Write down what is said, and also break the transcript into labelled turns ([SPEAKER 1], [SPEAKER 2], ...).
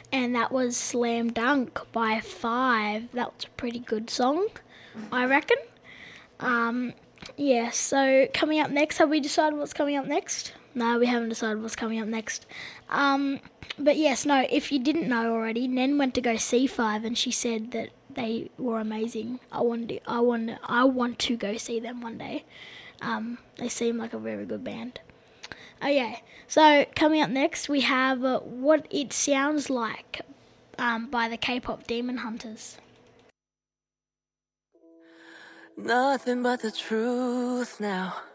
[SPEAKER 1] and that was Slam Dunk by Five. That was a pretty good song, I reckon. So coming up next, have we decided what's coming up next? No, we haven't decided what's coming up next. But yes, no, if you didn't know already, Nen went to go see Five and she said that they were amazing. I want to go see them one day. They seem like a very good band. Okay, so coming up next we have What It Sounds Like by the K-pop Demon Hunters.
[SPEAKER 2] Nothing but the truth now.